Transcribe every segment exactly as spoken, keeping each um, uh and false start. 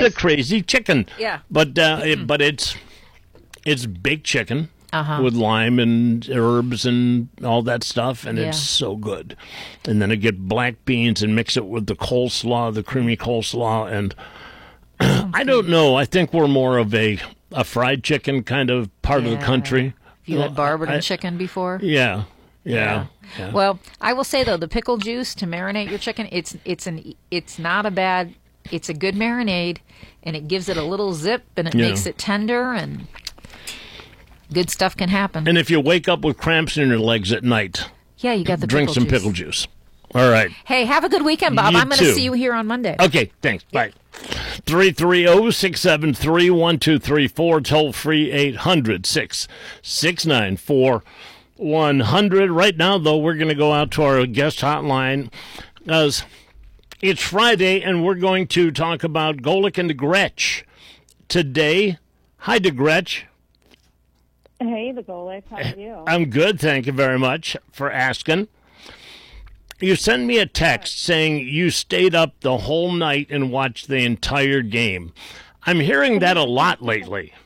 the crazy chicken. Yeah. But uh, it, but it's it's baked chicken uh-huh. with lime and herbs and all that stuff, and Yeah. it's so good. And then I get black beans and mix it with the coleslaw, the creamy coleslaw, and I don't know. I think we're more of a, a fried chicken kind of part Yeah. of the country. You had Barberton I- chicken before? Yeah. Yeah. yeah. Well, I will say though, the pickle juice to marinate your chicken, it's it's an it's not a bad, it's a good marinade, and it gives it a little zip, and it Yeah. makes it tender, and good stuff can happen. And if you wake up with cramps in your legs at night, yeah, you got the drink pickle some juice. pickle juice. All right. Hey, have a good weekend, Bob. You I'm going to too. see you here on Monday. Okay, thanks. Bye. three three zero, six seven three, one two three four, toll free eight hundred, six six nine, four one hundred. Right now, though, we're going to go out to our guest hotline because it's Friday and we're going to talk about Golick and DeGretsch today. Hi, DeGretsch. Hey, the Golick. How are you? I'm good. Thank you very much for asking. You sent me a text saying you stayed up the whole night and watched the entire game. I'm hearing that a lot lately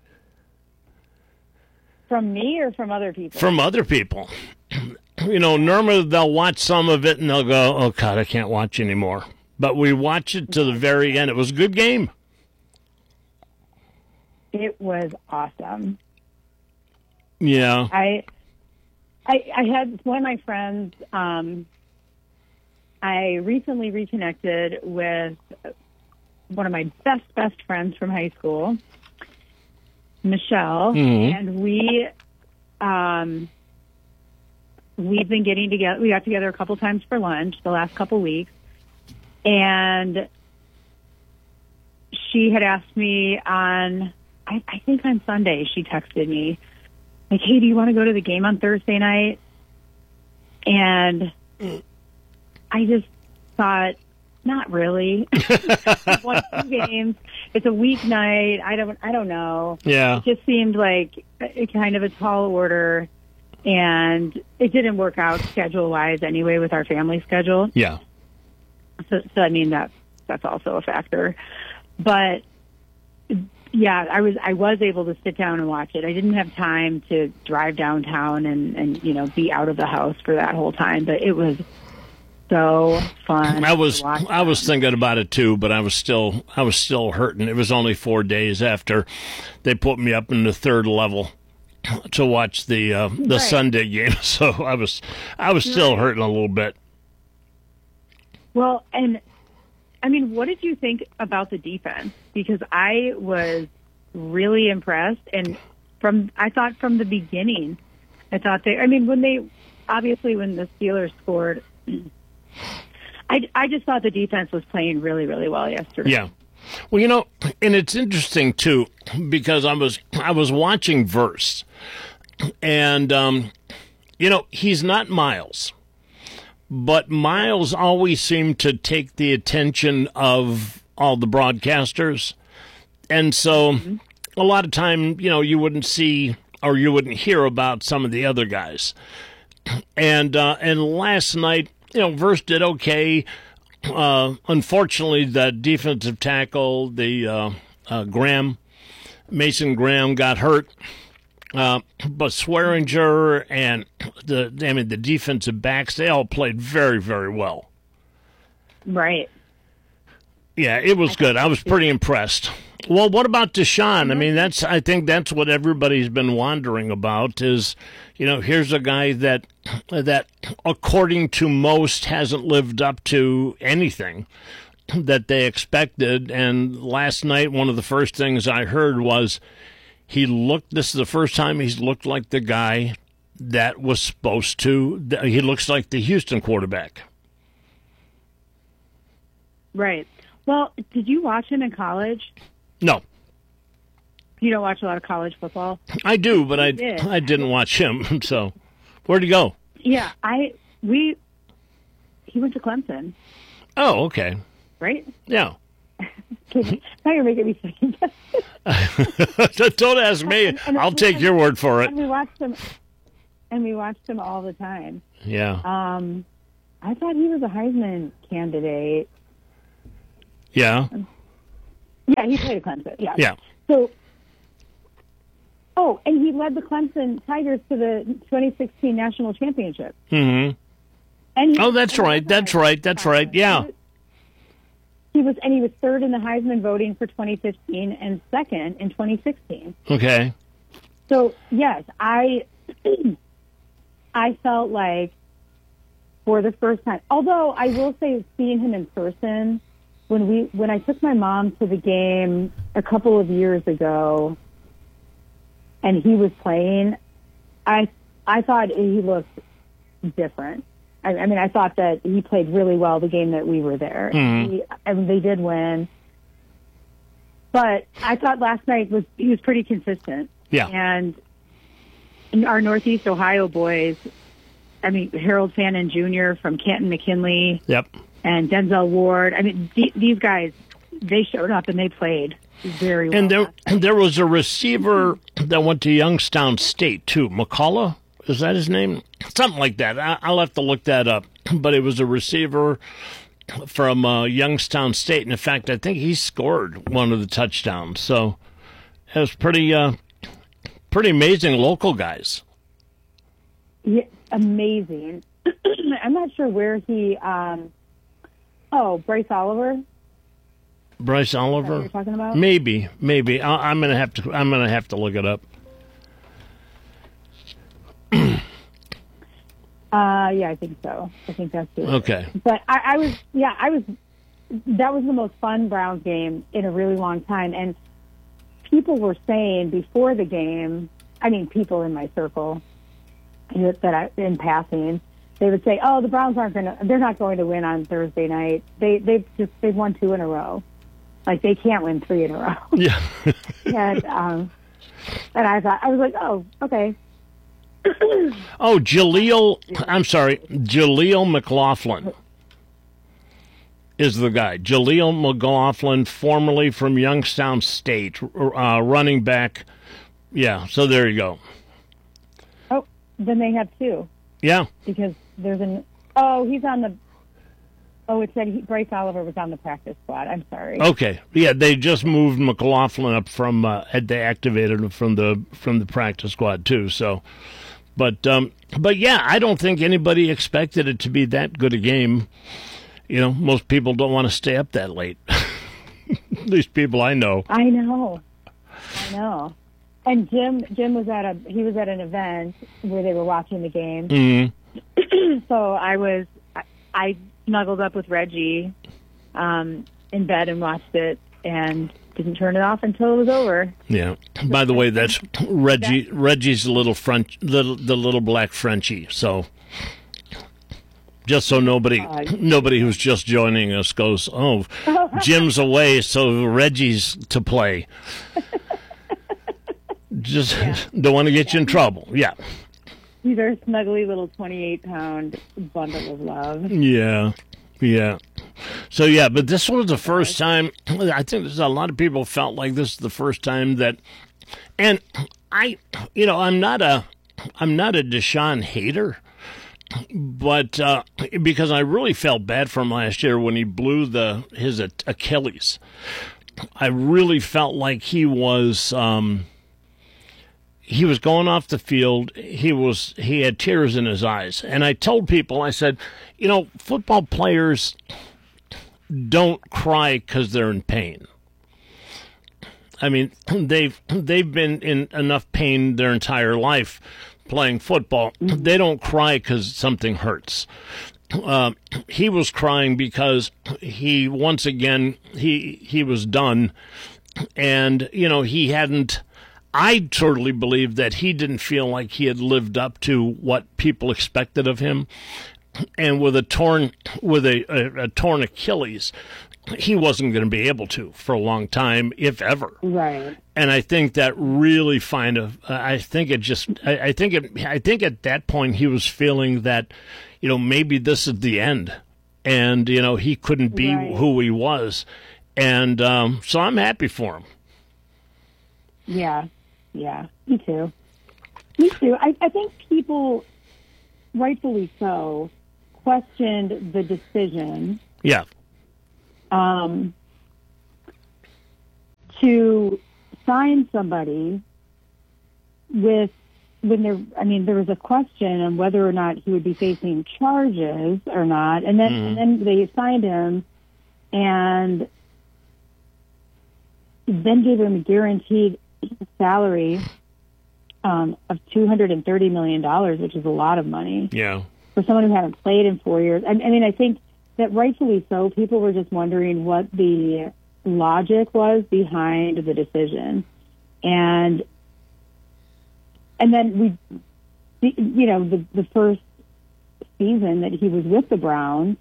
From me or from other people? from other people. You know, normally they'll watch some of it and they'll go, oh, God, I can't watch anymore. But we watched it to the very end. It was a good game. It was awesome. Yeah. I, I, I had one of my friends. Um, I recently reconnected with one of my best best friends from high school, Michelle, Mhm. and we, um, we've been getting together. We got together a couple times for lunch the last couple weeks, and she had asked me on, I, I think on Sunday, she texted me, like, hey, do you want to go to the game on Thursday night? And I just thought, not really. We've won two games. It's a weeknight. I don't, I don't know. Yeah. It just seemed like a, kind of a tall order, and it didn't work out schedule-wise anyway with our family schedule. Yeah. So, so I mean, that that's also a factor. But yeah, I was I was able to sit down and watch it. I didn't have time to drive downtown and, and you know be out of the house for that whole time, but it was so fun. I was to watch I was thinking about it too, but I was still I was still hurting. It was only four days after they put me up in the third level to watch the uh, the Right. Sunday game, so I was I was still hurting a little bit. Well, and I mean, what did you think about the defense? Because I was really impressed, and from I thought from the beginning, I thought they. I mean, when they obviously when the Steelers scored, I I just thought the defense was playing really really well yesterday. Yeah. Well, you know, and it's interesting too because I was I was watching Verse, and um, you know he's not Miles, but Miles always seemed to take the attention of all the broadcasters, and so mm-hmm. a lot of time you know you wouldn't see or you wouldn't hear about some of the other guys, and uh, and last night you know Verse did okay. Uh, unfortunately, the defensive tackle, the uh, uh, Graham, Mason Graham, got hurt. Uh, but Swearinger and the I mean the defensive backs, they all played very, very well. Right. Yeah, it was good. I was pretty impressed. Well, what about Deshaun? I mean, that's I think that's what everybody's been wondering about is, you know, here's a guy that that according to most hasn't lived up to anything that they expected. And last night, one of the first things I heard was he looked, this is the first time he's looked like the guy that was supposed to, he looks like the Houston quarterback. Right. Well, did you watch him in college? No. You don't watch a lot of college football? I do, but I, did. I didn't watch him. So where'd he go? Yeah, I, we, he went to Clemson. Oh, okay. Right? Yeah. Now you're making me second guess. Don't ask me. And- and- I'll take your word for it. And we watched him, and we watched him all the time. Yeah. Um, I thought he was a Heisman candidate. Yeah. Yeah, he played at Clemson. Yeah. Yeah. So, oh, and he led the Clemson Tigers to the twenty sixteen national championship. Mm-hmm. And he, Oh, that's right. That's right. That's right. Yeah. He was, and he was third in the Heisman voting for twenty fifteen and second in twenty sixteen. Okay. So yes, I, I felt like for the first time, although I will say seeing him in person, when we, when I took my mom to the game a couple of years ago and he was playing, I, I thought he looked different. I, I mean, I thought that he played really well the game that we were there. Mm-hmm. He, and they did win. But I thought last night was he was pretty consistent. Yeah. And our Northeast Ohio boys, I mean, Harold Fannin Junior from Canton McKinley. Yep. And Denzel Ward. I mean, th- these guys, they showed up and they played very well. And there, there was a receiver that went to Youngstown State, too. McCullough? Is that his name? Something like that. I, I'll have to look that up. But it was a receiver from uh, Youngstown State. And in fact, I think he scored one of the touchdowns. So it was pretty, uh, pretty amazing local guys. Yeah, amazing. I'm not sure where he. Um, oh, Bryce Oliver. Bryce Oliver. Is that what you're talking about? Maybe, maybe. I, I'm gonna have to. I'm gonna have to look it up. Uh, yeah, I think so. I think that's it. Okay. But I, I was, yeah, I was, that was the most fun Browns game in a really long time. And people were saying before the game, I mean, people in my circle that I, in passing, they would say, oh, the Browns aren't going to, they're not going to win on Thursday night. They, they've just, they've won two in a row. Like they can't win three in a row. Yeah. and, um, and I thought, I was like, oh, okay. Oh, Jaleel, I'm sorry, Jaleel McLaughlin is the guy. Jaleel McLaughlin, formerly from Youngstown State, uh, running back. Yeah, so there you go. Oh, then they have two. Yeah. Because there's an, oh, he's on the, oh, it said he, Bryce Oliver was on the practice squad. I'm sorry. Okay. Yeah, they just moved McLaughlin up from, uh, they activated him from the, from the practice squad too, so. But, um, but yeah, I don't think anybody expected it to be that good a game. You know, most people don't want to stay up that late. At least people I know. I know. I know. And Jim, Jim was at a, he was at an event where they were watching the game. Mm-hmm. So I was, I, I snuggled up with Reggie, um, in bed and watched it and didn't turn it off until it was over. Yeah. By the way, that's Reggie. Reggie's the little French, little the little black Frenchie. So, just so nobody uh, nobody who's just joining us goes, oh, Jim's away, so Reggie's to play. Just yeah. Don't want to get yeah. you in trouble. Yeah. He's our snuggly little twenty-eight pound bundle of love. Yeah. Yeah. So, yeah, but this was the first time, I think there's a lot of people felt like this is the first time that, and I, you know, I'm not a, I'm not a Deshaun hater, but, uh, because I really felt bad for him last year when he blew the, his Achilles. I really felt like he was, um, he was going off the field. He was, he had tears in his eyes. And I told people, I said, you know, football players don't cry because they're in pain. I mean, they've they've been in enough pain their entire life playing football. They don't cry because something hurts. Uh, he was crying because he once again he he was done, and you know he hadn't. I totally believe that he didn't feel like he had lived up to what people expected of him. And with a torn with a, a, a torn Achilles, he wasn't going to be able to for a long time, if ever. Right. And I think that really kind of, uh, I think it just, I, I think it, I think at that point he was feeling that, you know, maybe this is the end, and you know he couldn't be right. who he was, and um, so I'm happy for him. Yeah, yeah, me too. Me too. I, I think people, rightfully so, questioned the decision. Yeah. Um, to sign somebody with when there, I mean, there was a question on whether or not he would be facing charges or not, and then Mm-hmm. and then they signed him, and then gave him a guaranteed salary um, of two hundred and thirty million dollars, which is a lot of money Yeah. for someone who hadn't played in four years. I, I mean, I think that rightfully so. People were just wondering what the logic was behind the decision, and and then we, you know, the the first season that he was with the Browns,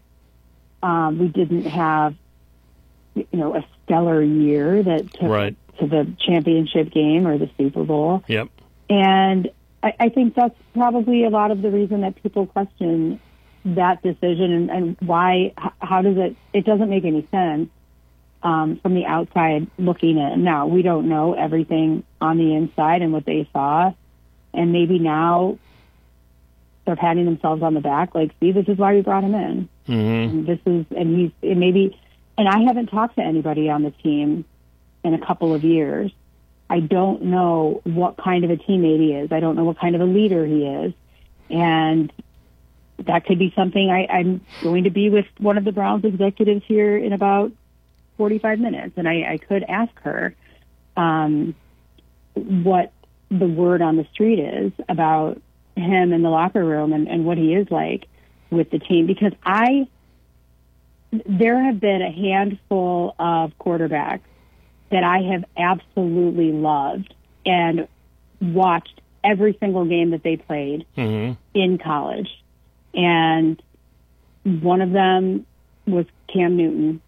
um, we didn't have, you know, a stellar year that took Right. to the championship game or the Super Bowl. Yep. And I, I think that's probably a lot of the reason that people question that decision and, and why, h- how does it, it doesn't make any sense um, from the outside looking in. Now, we don't know everything on the inside and what they saw. And maybe now they're patting themselves on the back, like, see, this is why we brought him in. Mm-hmm. And this is, and he's, and maybe, and I haven't talked to anybody on the team in a couple of years. I don't know what kind of a teammate he is. I don't know what kind of a leader he is. And that could be something I, I'm going to be with one of the Browns executives here in about forty-five minutes. And I, I could ask her um, what the word on the street is about him in the locker room and, and what he is like with the team. Because I, there have been a handful of quarterbacks that I have absolutely loved and watched every single game that they played Mm-hmm. in college. And one of them was Cam Newton.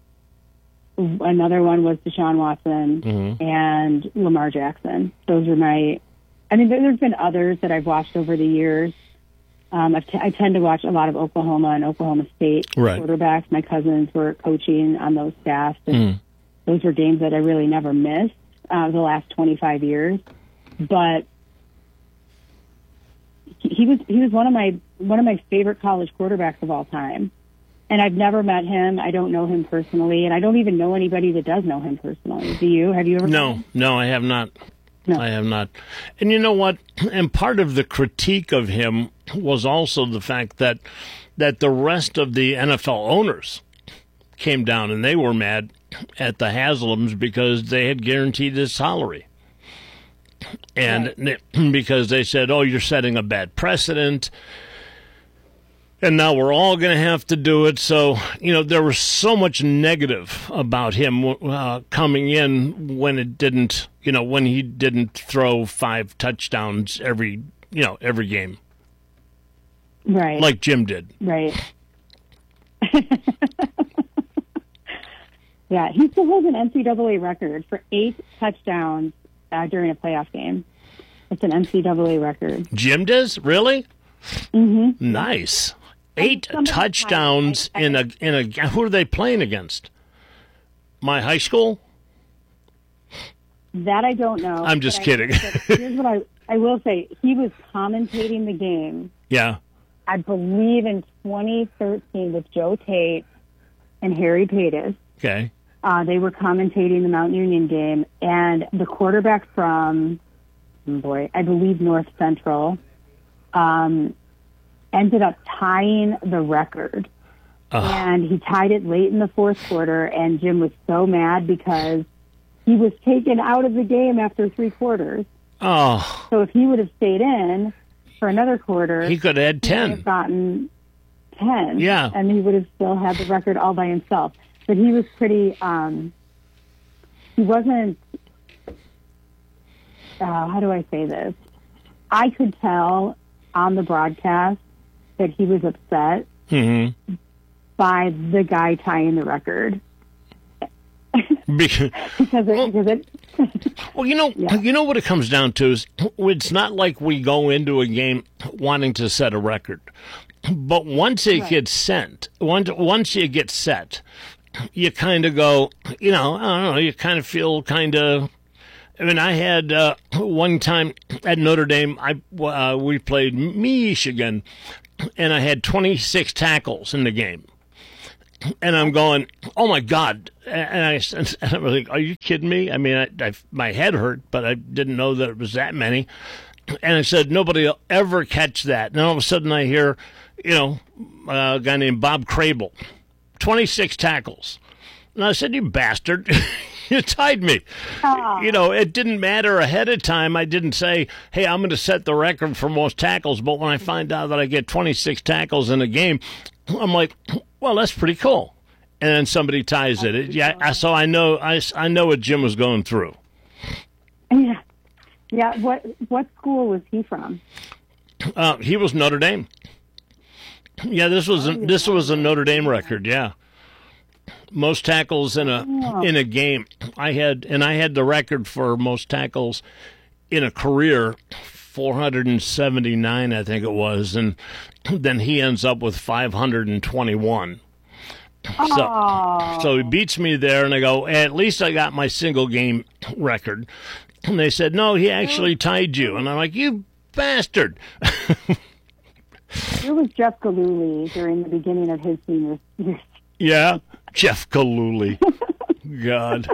Another one was Deshaun Watson Mm-hmm. and Lamar Jackson. Those are my, I mean, there- there's been others that I've watched over the years. Um, I've t- I tend to watch a lot of Oklahoma and Oklahoma State Right. quarterbacks. My cousins were coaching on those staffs, and Mm. those were games that I really never missed uh, the last twenty-five years. But he, he was he was one of my one of my favorite college quarterbacks of all time. And I've never met him. I don't know him personally, and I don't even know anybody that does know him personally. Do you? Have you ever? met No, him? no, I have not. No. I have not. And you know what? And part of the critique of him was also the fact that that the rest of the N F L owners came down and they were mad at the Haslams because they had guaranteed his salary. And they- because they said, oh, you're setting a bad precedent. And now we're all going to have to do it. So, you know, there was so much negative about him uh, coming in when it didn't, you know, when he didn't throw five touchdowns every, you know, every game, Right. like Jim did. Right. Yeah, he still holds an N C double A record for eight touchdowns uh, during a playoff game. It's an N C double A record. Jim does? Really? Mm-hmm. Nice. Eight somebody- touchdowns I- I- in a in a. Who are they playing against? My high school? That I don't know. I'm just but I- kidding. but here's what I, I will say. He was commentating the game, Yeah. I believe, in twenty thirteen with Joe Tate and Harry Paytas. Okay. Uh, they were commentating the Mount Union game, and the quarterback from, oh boy, I believe North Central, um, ended up tying the record. Uh, And he tied it late in the fourth quarter, and Jim was so mad because he was taken out of the game after three quarters. oh, So if he would have stayed in for another quarter, he could have had he would ten. have gotten ten. Yeah. And he would have still had the record all by himself. But he was pretty, um, he wasn't, uh, how do I say this? I could tell on the broadcast that he was upset Mm-hmm. by the guy tying the record. Because, Because it, because it well, you know, Yeah. you know what it comes down to is it's not like we go into a game wanting to set a record, but once it Right. gets sent, once once you get set, you kind of go, you know, I don't know, you kind of feel kind of. I mean, I had uh, one time at Notre Dame, I uh, we played Michigan, and I had twenty-six tackles in the game. and I'm going, oh my God. And I, and I was like, are you kidding me? I mean, I, I, my head hurt, but I didn't know that it was that many. And I said, nobody will ever catch that. And all of a sudden I hear, you know, a guy named Bob Crable, twenty-six tackles. And I said, you bastard, you tied me. Oh. You know, it didn't matter ahead of time. I didn't say, hey, I'm going to set the record for most tackles. But when I find out that I get twenty-six tackles in a game, I'm like, well, that's pretty cool. And then somebody ties it. it yeah, cool. So I know I, I know what Jim was going through. Yeah. Yeah, what what school was he from? Uh, he was Notre Dame. Yeah, this was a, this was a Notre Dame record. Yeah, most tackles in a oh. in a game. I had and I had the record for most tackles in a career, four hundred seventy-nine, I think it was, and then he ends up with five hundred twenty-one. Oh. So, so he beats me there, and I go, at least I got my single game record. And they said, no, he actually tied you. And I'm like, you bastard. It was Jeff Gillooly during the beginning of his senior year. Yeah, Jeff Gillooly. God.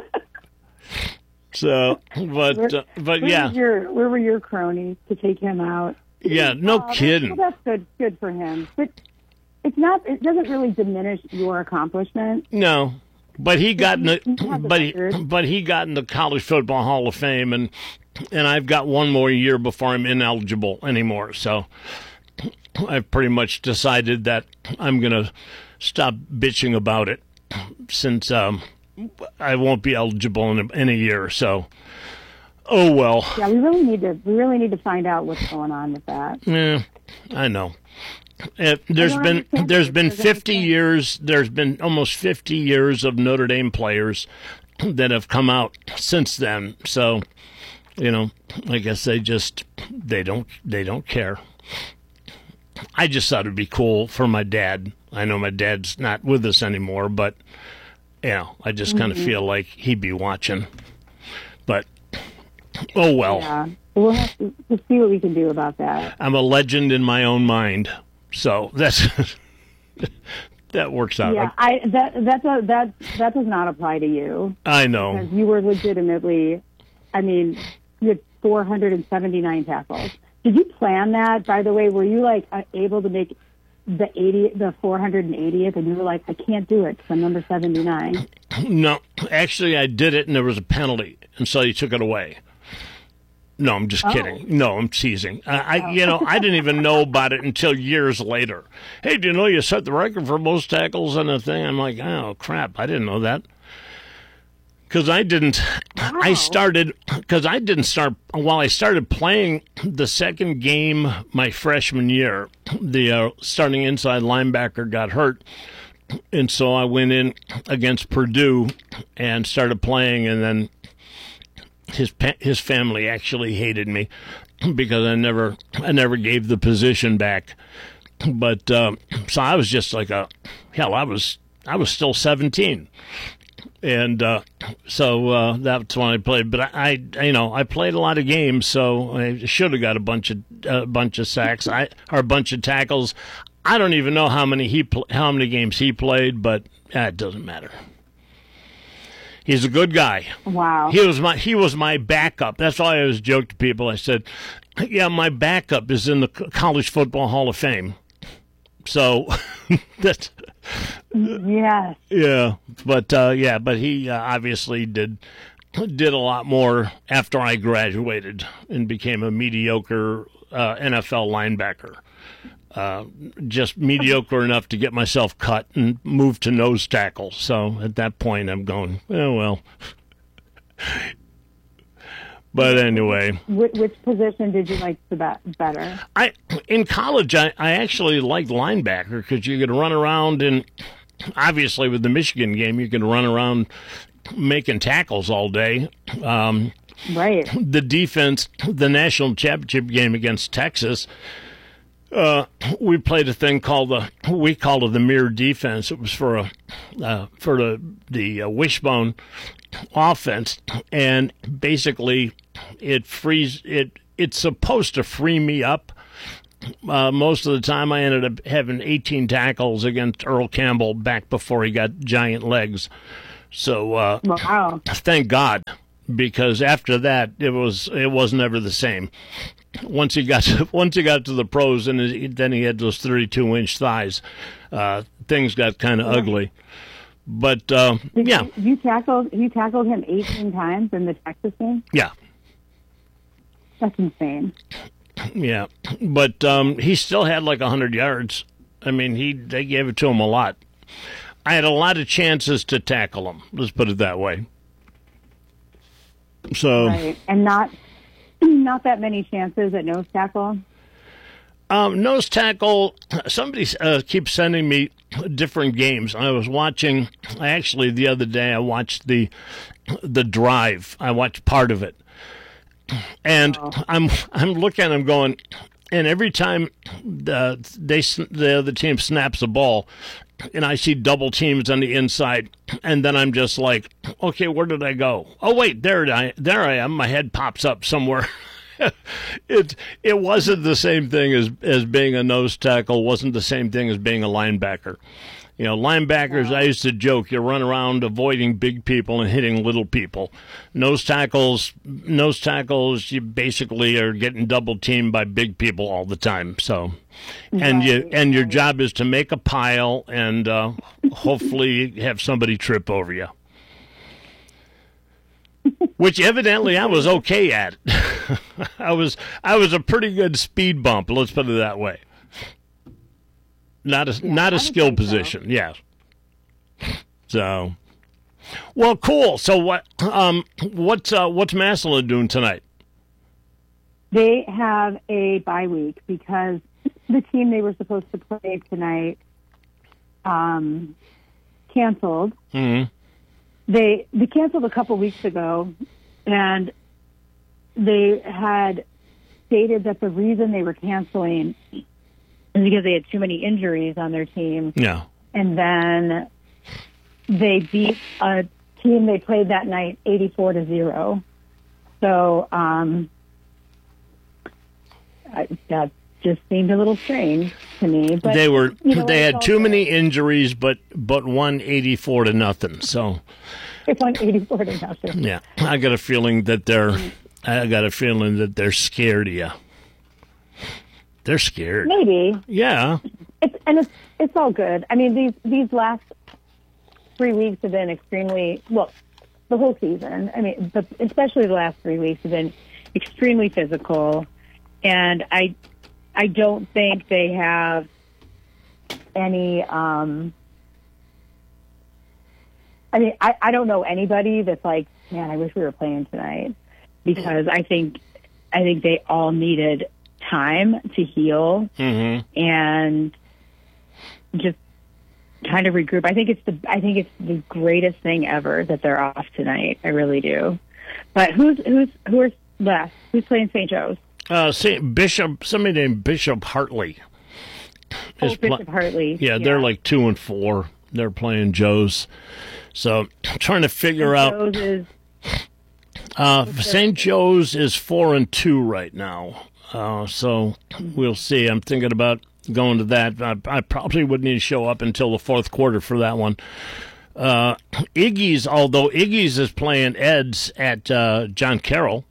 So, but, where, uh, but where yeah. Was your, where were your cronies to take him out? Yeah, no oh, kidding. That's, well, that's good, good for him. But it's not, it doesn't really diminish your accomplishment. No. But he got in the, but he, but he got in the College Football Hall of Fame, and and I've got one more year before I'm ineligible anymore. So I've pretty much decided that I'm gonna stop bitching about it, since um, I won't be eligible in a, in a year. So oh well. Yeah, we really need to we really need to find out what's going on with that. Yeah, I know. Uh, there's been there's been fifty years. There's been almost fifty years of Notre Dame players that have come out since then. So, you know, I guess they just they don't they don't care. I just thought it'd be cool for my dad. I know my dad's not with us anymore, but you know, I just kind of mm-hmm. feel like he'd be watching. But oh well. Yeah, we'll have to we'll see what we can do about that. I'm a legend in my own mind. So that's that works out. Yeah, I that that's a, that that does not apply to you. I know. Because you were legitimately, I mean, you had four hundred seventy-nine tackles. Did you plan that? By the way, were you like able to make the eighty, the four hundred eightieth, and you were like, I can't do it because I'm number seventy-nine? No, actually, I did it, and there was a penalty, and so you took it away. No, I'm just oh. kidding. No, I'm teasing. I, I oh. you know, I didn't even know about it until years later. Hey, do you know you set the record for most tackles on a thing? I'm like, oh crap, I didn't know that. Because I didn't. Wow. I started. Because I didn't start. While I started playing the second game my freshman year, the uh, starting inside linebacker got hurt, and so I went in against Purdue and started playing, and then. His his family actually hated me because I never I never gave the position back, but um, so I was just like a hell. I was I was still seventeen, and uh, so uh, that's when I played. But I, I you know I played a lot of games, so I should have got a bunch of a uh, bunch of sacks. I or a bunch of tackles. I don't even know how many he how many games he played, but uh, it doesn't matter. He's a good guy. Wow. He was my he was my backup. That's why I always joke to people. I said, "Yeah, my backup is in the College Football Hall of Fame." So that's yes. Yeah, but uh, yeah, but he uh, obviously did did a lot more after I graduated and became a mediocre uh, N F L linebacker. Uh, just mediocre enough to get myself cut and move to nose tackle. So at that point, I'm going, oh, well. But anyway. Which, which position did you like the be- better? I In college, I, I actually liked linebacker because you could run around and obviously with the Michigan game, you could run around making tackles all day. Um, right. The defense, the national championship game against Texas, Uh, we played a thing called the we called it the mirror defense. It was for a uh, for the the uh, wishbone offense, and basically it frees it. It's supposed to free me up uh, most of the time I ended up having eighteen tackles against Earl Campbell back before he got giant legs. So uh, Wow. thank God, because after that it was it was never the same. Once he got to, once he got to the pros, and he, then he had those thirty-two inch thighs, uh, things got kind of ugly. But uh, Did yeah, you, you tackled you tackled him eighteen times in the Texas game? yeah. That's insane. Yeah, but um, he still had like one hundred yards. I mean, he they gave it to him a lot. I had a lot of chances to tackle him. Let's put it that way. So, Right. And not not that many chances at nose tackle. um, nose tackle, somebody uh, keeps sending me different games. I was watching, I actually, the other day, I watched the the drive. I watched part of it. And I'm I'm looking, I'm going, and every time the they the other team snaps the ball, and I see double teams on the inside, and then I'm just like, okay, where did I go? Oh wait, there I there I am. My head pops up somewhere. it it wasn't the same thing as as being a nose tackle. Wasn't the same thing as being a linebacker. You know, linebackers, I used to joke, you run around avoiding big people and hitting little people. Nose tackles, nose tackles, you basically are getting double teamed by big people all the time. So, and you and your job is to make a pile and uh, hopefully have somebody trip over you. Which evidently I was okay at. I was I was a pretty good speed bump. Let's put it that way. Not a Yeah, not I a would skill think so. position, yes. So, well, cool. So what? Um, what's uh, what's Massillon doing tonight? They have a bye week because the team they were supposed to play tonight um, canceled. Mm-hmm. They they canceled a couple weeks ago, and they had stated that the reason they were canceling is because they had too many injuries on their team. Yeah. And then they beat a team they played that night eighty-four to zero. So um, I, that just seemed a little strange to me. But They were you know, they it's had too also- many injuries, but but won eighty-four to nothing. So They won eighty-four to nothing. yeah, I got a feeling that they're I got a feeling that they're scared of you. They're scared. Maybe. Yeah. It's, and it's it's all good. I mean, these these last three weeks have been extremely well. The whole season. I mean, but especially the last three weeks have been extremely physical, and I I don't think they have any. Um, I mean, I, I don't know anybody that's like, man, I wish we were playing tonight, because I think I think they all needed time to heal Mm-hmm. and just kind of regroup. I think it's the I think it's the greatest thing ever that they're off tonight. I really do. But who's who's who are left? Who's playing Saint Joe's? Uh, Saint Bishop, somebody named Bishop Hartley. Oh, is pl- Bishop Hartley. Yeah, they're like two and four. They're playing Joe's. So trying to figure out. Joe's is Uh, Saint Joe's is four and two right now. Uh, so we'll see. I'm thinking about going to that. I, I probably wouldn't even show up until the fourth quarter for that one. Uh, Iggy's, although Iggy's is playing Ed's at uh, John Carroll.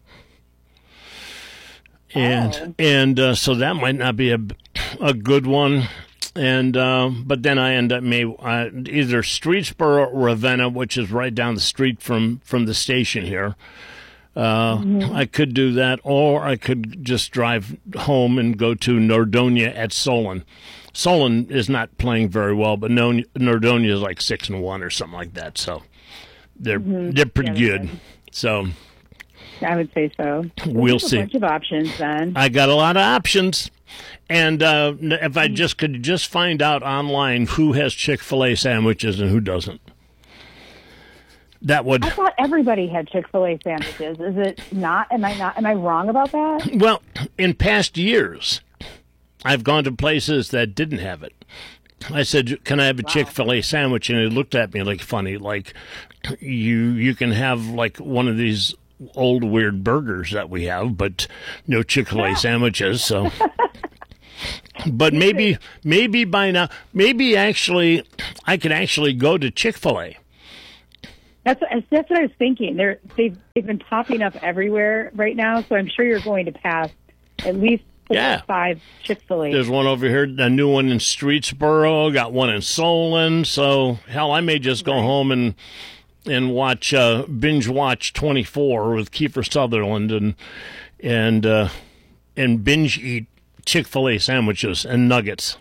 And Oh. and uh, so that might not be a, a good one. And uh, but then I end up may uh, either Streetsboro or Ravenna, which is right down the street from, from the station here. Uh, Mm-hmm. I could do that, or I could just drive home and go to Nordonia at Solon. Solon is not playing very well, but no, Nordonia is like six and one or something like that. So they're they're pretty Mm-hmm. Yeah, they're good. good. So I would say so. We'll There's see. A bunch of options then. I got a lot of options. And uh, if I just could just find out online who has Chick-fil-A sandwiches and who doesn't, that would. I thought everybody had Chick-fil-A sandwiches. Is it not? Am I not? Am I wrong about that? Well, in past years, I've gone to places that didn't have it. I said, "Can I have a Chick-fil-A sandwich?" And they looked at me like funny, like you you can have like one of these old weird burgers that we have, but no Chick-fil-A sandwiches. So But maybe, maybe by now, maybe actually, I could actually go to Chick-fil-A. That's that's what I was thinking. They're they've they've been popping up everywhere right now, so I'm sure you're going to pass at least four Yeah. or five Chick-fil-A. There's one over here, a new one in Streetsboro, got one in Solon. So, hell, I may just go home and and watch, uh, binge watch twenty-four with Kiefer Sutherland and, and, uh, and binge eat Chick-fil-A sandwiches and nuggets.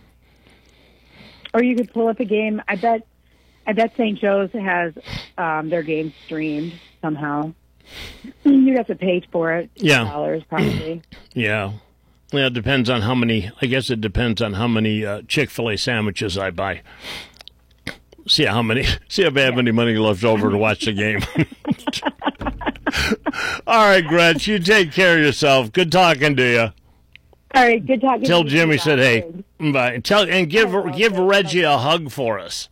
Or you could pull up a game. I bet I bet Saint Joe's has um, their game streamed somehow. You have to pay for it. Yeah. Dollars probably. Yeah. Yeah, it depends on how many, I guess it depends on how many uh, Chick-fil-A sandwiches I buy. See how many, see if I have any money left over to watch the game. All right, Gretch, you take care of yourself. Good talking to you. All right, good talking. Tell to Jimmy you said, hey, guys. bye. Tell, and give, I will. give Reggie a hug for us.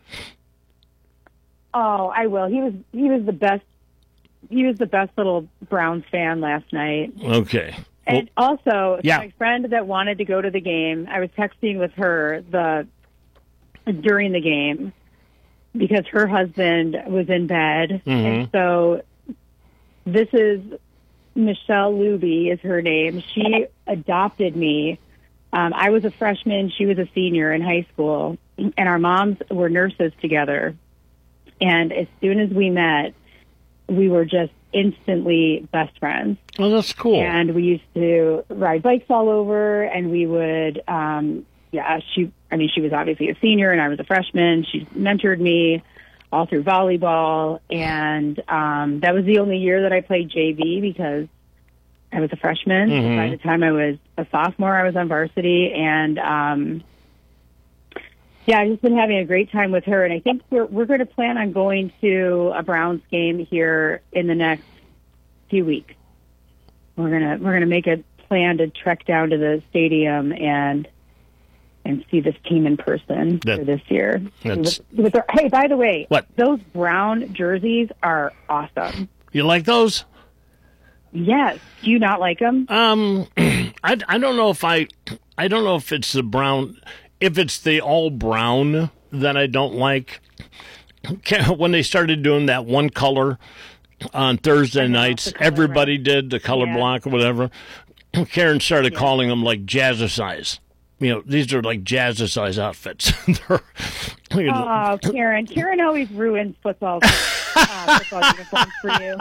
Oh, I will. He was he was the best. He was the best little Browns fan last night. Okay. And also, yeah. my friend that wanted to go to the game, I was texting with her the during the game because her husband was in bed, Mm-hmm. and so this is Michelle Luby is her name. She adopted me. Um, I was a freshman; she was a senior in high school, and our moms were nurses together. And as soon as we met, we were just instantly best friends. Oh, that's cool. And we used to ride bikes all over, and we would, um, yeah, she, I mean, she was obviously a senior, and I was a freshman. She mentored me all through volleyball, and um, that was the only year that I played J V because I was a freshman. Mm-hmm. By the time I was a sophomore, I was on varsity, and um, yeah, I've just been having a great time with her, and I think we're we're going to plan on going to a Browns game here in the next few weeks. We're gonna we're gonna make a plan to trek down to the stadium and and see this team in person That- for this year. that's- With, with their, hey, by the way, What? those brown jerseys are awesome. You like those? Yes, do you not like them? Um, I, I don't know if I, I don't know if it's the brown, if it's the all brown that I don't like. When they started doing that one color on Thursday nights, the color, everybody right. did the color Yeah. block or whatever. Karen started calling them like jazzercise. You know, these are like jazzercise outfits. They're, you know, Oh, Karen! Karen always ruins football, uh, football uniforms for you.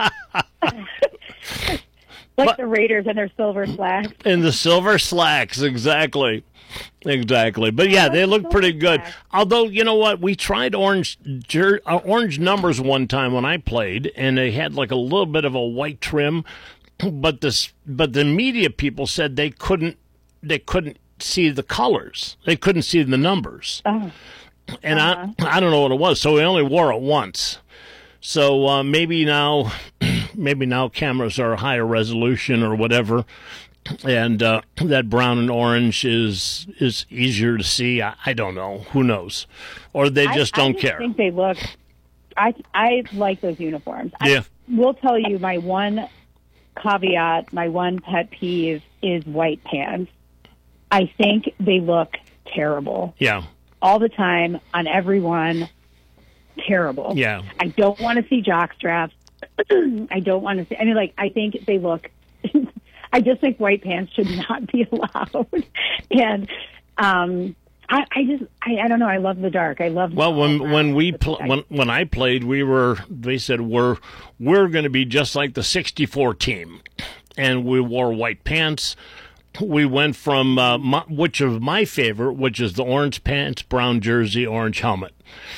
Like But- the Raiders and their silver slacks. in the silver slacks, exactly. Exactly. But yeah, they look pretty good. Although, you know what? We tried orange jer- uh, orange numbers one time when I played, and they had like a little bit of a white trim, but this but the media people said they couldn't they couldn't see the colors. They couldn't see the numbers. Oh. And I I don't know what it was. So we only wore it once. So uh, maybe now maybe now cameras are higher resolution or whatever. And uh, that brown and orange is is easier to see. I, I don't know. Who knows? Or they just I, don't I just care. think they look. I I like those uniforms. Yeah. I will tell you my one caveat, my one pet peeve is white pants. I think they look terrible Yeah. all the time on everyone. Terrible. Yeah. I don't want to see jock straps. I don't want to see. I mean, like I think they look. I just think white pants should not be allowed. And um, I, I just, I, I don't know. I love the dark. I love. Well, the when brown. when we It's pl- like- when when I played, we were they said we're we're going to be just like the sixty-four team, and we wore white pants. We went from uh, my, which of my favorite, which is the orange pants, brown jersey, orange helmet.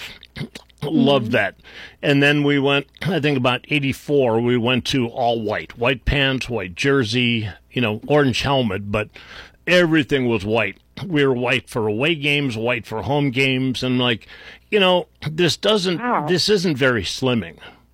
Loved that. And then we went, I think about eighty-four, we went to all white. White pants, white jersey, you know, orange helmet, but everything was white. We were white for away games, white for home games, and like, you know, this doesn't, Wow. this isn't very slimming.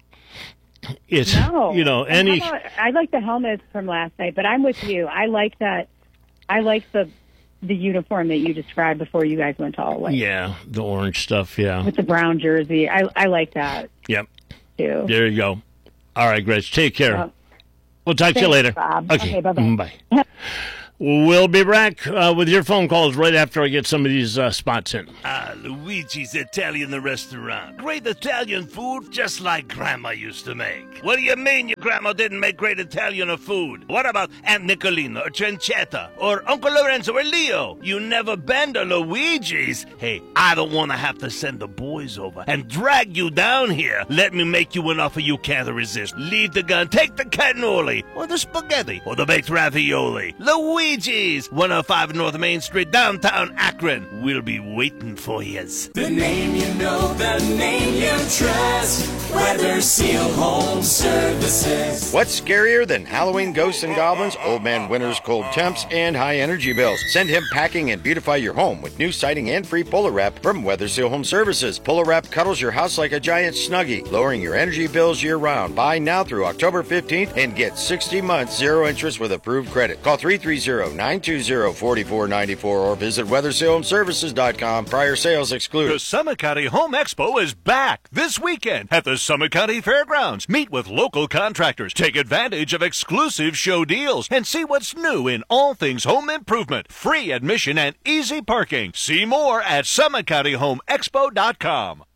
It's, No. you know, And any, how about- I like the helmets from last night, but I'm with you. I like that. I like the the uniform that you described before you guys went to all white yeah, the orange stuff, yeah. with the brown jersey. I I like that Yep. too. There you go. All right, Gretch, take care. Uh, We'll talk to you thanks, later. Bob. Okay, Okay, bye-bye. mm, bye. We'll be back uh, with your phone calls right after I get some of these uh, spots in. Ah, Luigi's Italian Restaurant. Great Italian food just like Grandma used to make. What do you mean your grandma didn't make great Italian food? What about Aunt Nicolina or Trencetta or Uncle Lorenzo or Leo? You never been to Luigi's? Hey, I don't want to have to send the boys over and drag you down here. Let me make you an offer you can't resist. Leave the gun, take the cannoli or the spaghetti or the baked ravioli. Luigi's, one oh five North Main Street, downtown Akron. We'll be waiting for yous. The name you know, the name you trust. Weather Seal Home Services. What's scarier than Halloween ghosts and goblins, old man winters, cold temps, and high energy bills? Send him packing and beautify your home with new siding and free Polar Wrap from Weather Seal Home Services. Polar Wrap cuddles your house like a giant Snuggie, lowering your energy bills year round. Buy now through October fifteenth and get sixty months zero interest with approved credit. Call three three zero, nine two zero, four four nine four or visit weather seal home services dot com. Prior sales excluded. The Summit County Home Expo is back this weekend at the Summit County Fairgrounds. Meet with local contractors, take advantage of exclusive show deals, and see what's new in all things home improvement. Free admission and easy parking. See more at summit county home expo dot com.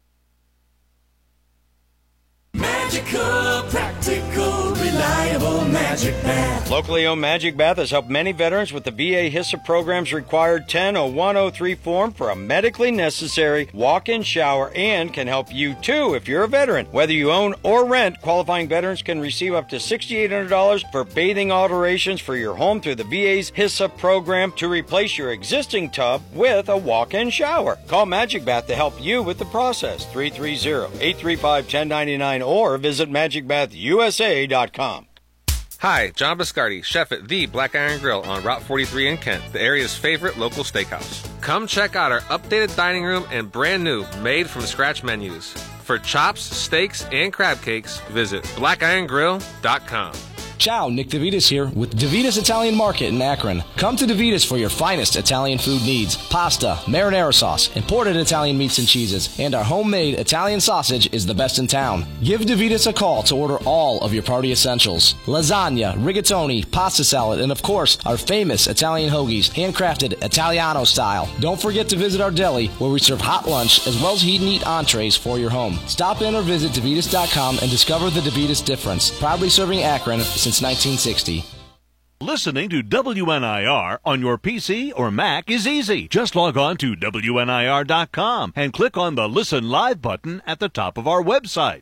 Magical, practical, reliable Magic Bath. Locally owned Magic Bath has helped many veterans with the V A HISA program's required ten oh one oh three form for a medically necessary walk-in shower and can help you too if you're a veteran. Whether you own or rent, qualifying veterans can receive up to six thousand eight hundred dollars for bathing alterations for your home through the V A's HISA program to replace your existing tub with a walk-in shower. Call Magic Bath to help you with the process. three three zero, eight three five, one zero nine nine or visit magic bath u s a dot com. Hi, John Biscardi, chef at The Black Iron Grill on Route forty-three in Kent, the area's favorite local steakhouse. Come check out our updated dining room and brand new made-from-scratch menus. For chops, steaks, and crab cakes, visit black iron grill dot com. Ciao, Nick DeVitas here with DeVitas Italian Market in Akron. Come to DeVitas for your finest Italian food needs. Pasta, marinara sauce, imported Italian meats and cheeses, and our homemade Italian sausage is the best in town. Give DeVitas a call to order all of your party essentials. Lasagna, rigatoni, pasta salad, and of course, our famous Italian hoagies, handcrafted Italiano style. Don't forget to visit our deli where we serve hot lunch as well as heat and eat entrees for your home. Stop in or visit DeVitas dot com and discover the DeVitas difference. Proudly serving Akron since nineteen sixty. Listening to W N I R on your P C or Mac is easy. Just log on to W N I R dot com and click on the Listen Live button at the top of our website.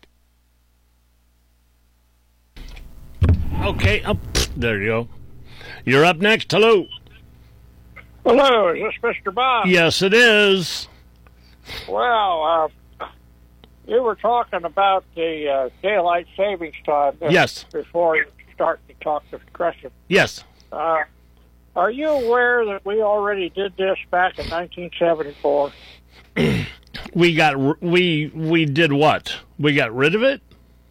Okay, oh, there you go. You're up next. Hello. Hello, is this Mister Bob? Yes, it is. Well, uh, you were talking about the uh, daylight savings time. Yes. Before you start to talk to Crescent. Yes. Uh, are you aware that we already did this back in nineteen seventy-four? we got we we did what? We got rid of it?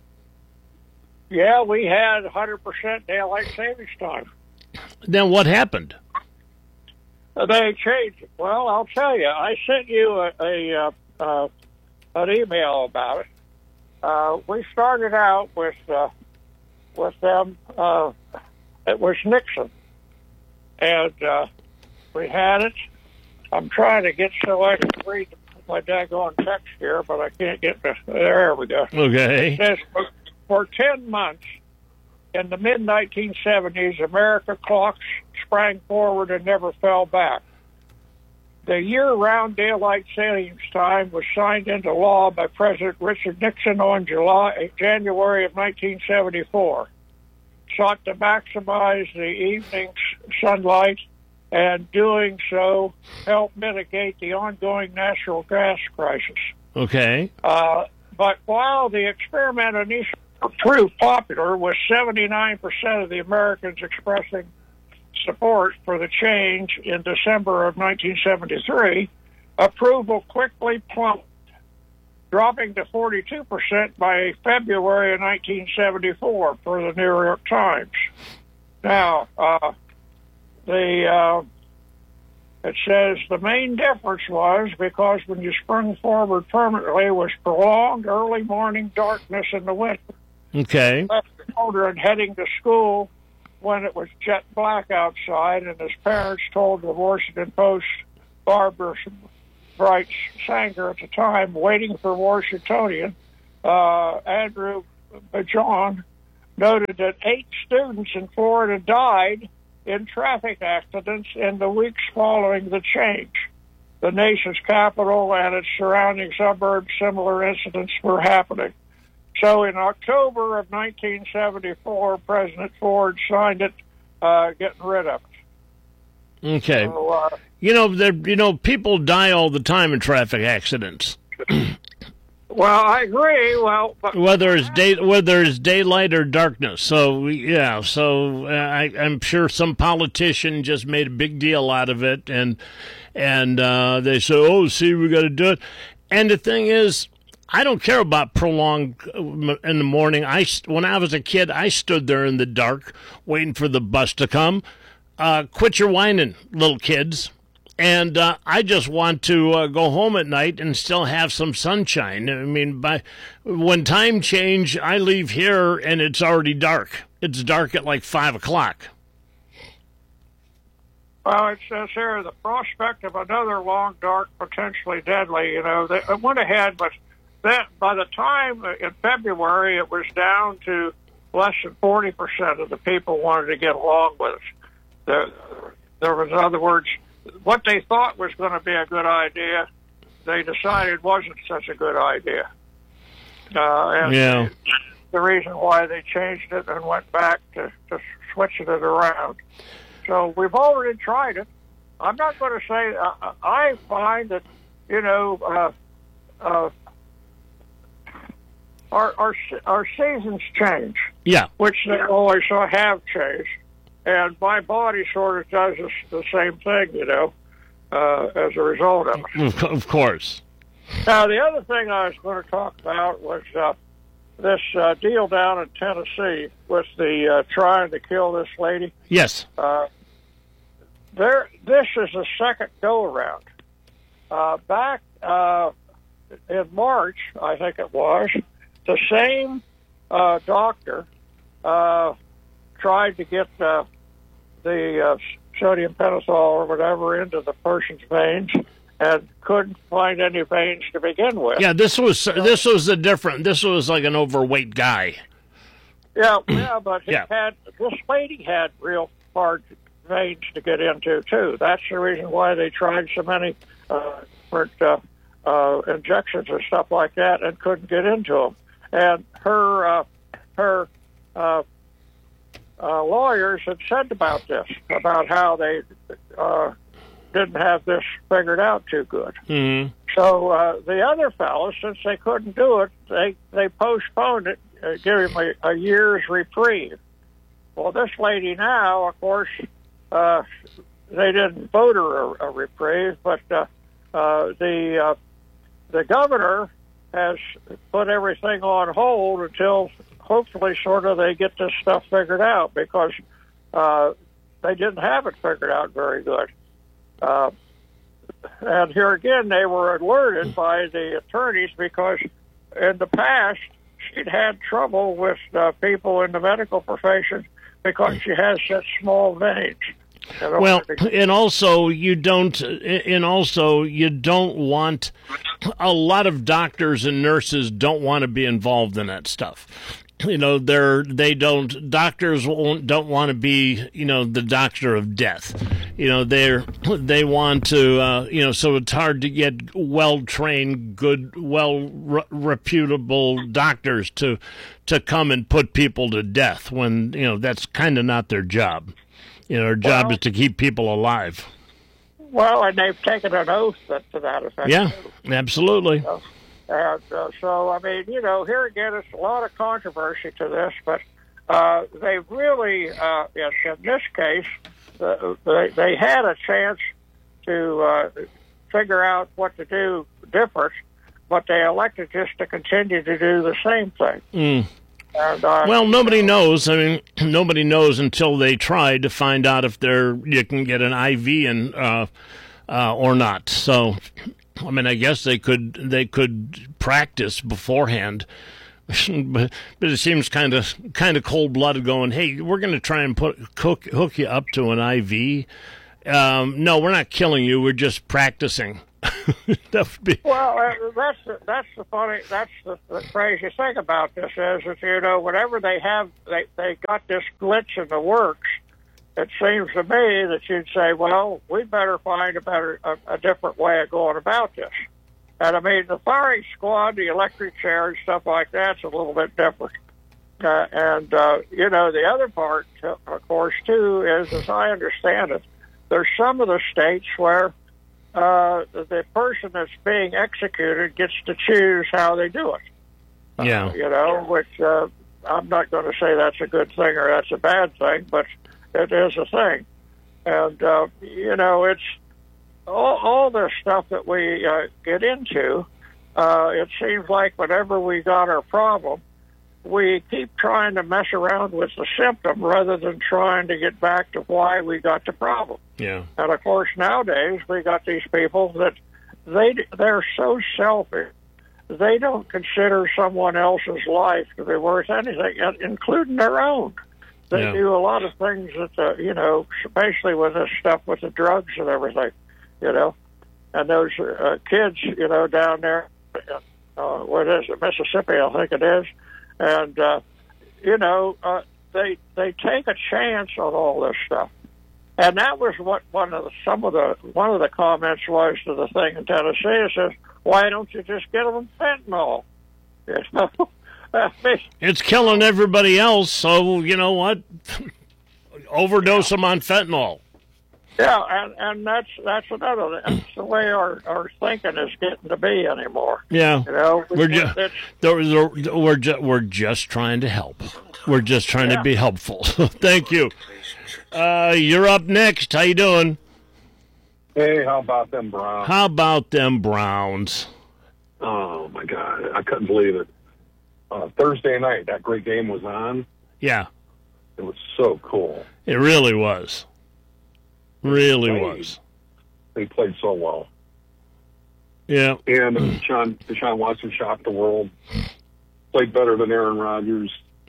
Yeah, we had one hundred percent daylight savings time. Then what happened? Uh, they changed it. Well, I'll tell you. I sent you a, a uh, uh, an email about it. Uh, we started out with. Uh, with them, uh, it was Nixon. And uh, we had it. I'm trying to get so I can read my daggone text here, but I can't get the, there we go. Okay. It says, for, for ten months in the mid nineteen seventies, America clocks sprang forward and never fell back. The year-round daylight savings time was signed into law by President Richard Nixon on July, January of nineteen seventy-four. Sought to maximize the evening's sunlight, and doing so helped mitigate the ongoing natural gas crisis. Okay. Uh, but while the experiment initially proved popular, with seventy-nine percent of the Americans expressing support for the change in December of nineteen seventy-three, approval quickly plummeted, dropping to forty-two percent by February of nineteen seventy-four, per the New York Times. Now, uh, the uh, it says the main difference was because when you sprung forward permanently was prolonged early morning darkness in the winter. Okay. Left children heading to school when it was jet black outside, and his parents told the Washington Post, Barbara Bright Sanger at the time, waiting for Washingtonian, uh, Andrew Bajon, noted that eight students in Florida died in traffic accidents in the weeks following the change. The nation's capital and its surrounding suburbs, similar incidents were happening. So in October of nineteen seventy-four, President Ford signed it, uh, getting rid of it. Okay. So, uh, you know, there. You know, people die all the time in traffic accidents. Well, I agree. Well, but whether it's day, whether it's daylight or darkness. So yeah. So uh, I, I'm sure some politician just made a big deal out of it, and and uh, they say, "Oh, see, we got to do it." And the thing is, I don't care about prolonged in the morning. I when I was a kid, I stood there in the dark waiting for the bus to come. Uh, quit your whining, little kids. And uh, I just want to uh, go home at night and still have some sunshine. I mean, by when time change, I leave here and it's already dark. It's dark at like five o'clock. Well, it says here the prospect of another long, dark, potentially deadly. You know, they it went ahead, but then by the time in February, it was down to less than forty percent of the people wanted to get along with it. There, there was, in other words, what they thought was going to be a good idea, they decided wasn't such a good idea. Uh, and yeah. the reason why they changed it and went back to, to switching it around. So we've already tried it. I'm not going to say, uh, I find that, you know, uh, uh, our, our, our seasons change. Yeah. Which they always have changed. And my body sort of does this, the same thing, you know, uh, as a result of it. Of course. Now, the other thing I was going to talk about was uh, this uh, deal down in Tennessee with the uh, trying to kill this lady. Yes. Uh, there, this is the second go-around. Uh, back uh, in March, I think it was, the same uh, doctor uh, tried to get uh, the uh, sodium pentothal or whatever into the person's veins and couldn't find any veins to begin with. Yeah, this was this was a different. This was like an overweight guy. Yeah, yeah, but he Yeah. had this lady had real hard veins to get into too. That's the reason why they tried so many uh, different uh, uh, injections and stuff like that and couldn't get into them. And her uh, her uh, uh, lawyers had said about this, about how they uh, didn't have this figured out too good. Mm-hmm. So uh, the other fellows, since they couldn't do it, they they postponed it, uh, give him a, a year's reprieve. Well, this lady now, of course, uh, they didn't vote her a, a reprieve, but uh, uh, the uh, the governor has put everything on hold until hopefully sort of they get this stuff figured out, because uh, they didn't have it figured out very good. Uh, and here again, they were alerted by the attorneys because in the past she'd had trouble with uh, people in the medical profession because she has such small veins. Well, and also you don't, and also you don't want, a lot of doctors and nurses don't want to be involved in that stuff. You know, they're, they don't, doctors won't, don't want to be, you know, the doctor of death. You know, they're, they want to, uh, you know, so it's hard to get well-trained, good, well-reputable doctors to, to come and put people to death when, you know, that's kind of not their job. You know, their job Well, is to keep people alive. Well, and they've taken an oath that, to that effect. Yeah, absolutely. So, and uh, so, I mean, you know, here again, it's a lot of controversy to this, but uh, they really, uh, in, in this case, uh, they, they had a chance to uh, figure out what to do different, but they elected just to continue to do the same thing. Mm. And, uh, Well, nobody knows. I mean, nobody knows until they try to find out if they're you can get an I V in uh, uh, or not. So, I mean, I guess they could they could practice beforehand, but, but it seems kind of kind of cold blooded. Going, hey, we're going to try and put hook, hook you up to an I V. Um, no, we're not killing you. We're just practicing. That would be... Well, uh, that's the, that's the funny, that's the, the crazy thing about this is that, you know, whenever they have, they, they got this glitch in the works, it seems to me that you'd say, well, we better find a better, a, a different way of going about this. And I mean, the firing squad, the electric chair and stuff like that's a little bit different. Uh, and, uh, you know, the other part, of course, too, is, as I understand it, there's some of the states where uh, the person that's being executed gets to choose how they do it. Yeah. Uh, you know, which uh, I'm not going to say that's a good thing or that's a bad thing, but it is a thing. And, uh, you know, it's all, all this stuff that we uh, get into, uh, it seems like whenever we got our problem, we keep trying to mess around with the symptom rather than trying to get back to why we got the problem. Yeah. And of course, nowadays we got these people that they they're so selfish. They don't consider someone else's life to be worth anything, including their own. They Yeah. do a lot of things that uh, you know, especially with this stuff with the drugs and everything. You know, and those uh, kids, you know, down there, uh, what is it, Mississippi, I think it is. And, uh, you know, uh, they they take a chance on all this stuff. And that was what one of the, some of the, one of the comments was to the thing in Tennessee. It says, why don't you just get them fentanyl? You know? I mean, it's killing everybody else, so you know what? Overdose them on fentanyl. yeah, and, and that's that's another, that's the way our, our thinking is getting to be anymore. Yeah. You know, We're just it's, we're just we're just trying to help. We're just trying Yeah. to be helpful. Thank you. Uh, you're up next. How you doing? Hey, how about them Browns? How about them Browns? Oh, my God. I couldn't believe it. Uh, Thursday night, that great game was on. Yeah, It was so cool. it really was. Really They- was. They played so well. Yeah. And Deshaun, Deshaun Watson shocked the world. Played better than Aaron Rodgers.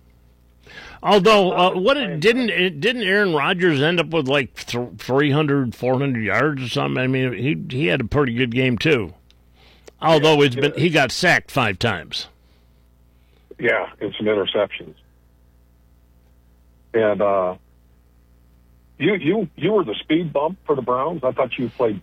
Although, uh, what it didn't it, didn't Aaron Rodgers end up with like th- three hundred, four hundred yards or something? I mean, he he had a pretty good game too. Although it's been he got sacked five times. Yeah, and some interceptions. And uh, you you you were the speed bump for the Browns. I thought you played